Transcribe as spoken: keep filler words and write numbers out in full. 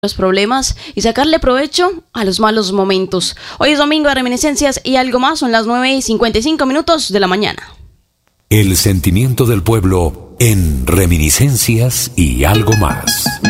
los problemas y sacarle provecho a los malos momentos. Hoy es domingo de reminiscencias y algo más, son las nueve y cincuenta y cinco minutos de la mañana. El sentimiento del pueblo en reminiscencias y algo más.